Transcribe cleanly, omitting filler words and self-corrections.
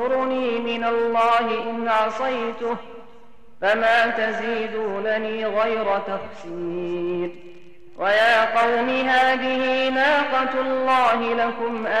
ينصرني من الله إن عصيته فما تزيدونني غير تخسير. ويا قوم هذه ناقة الله لكم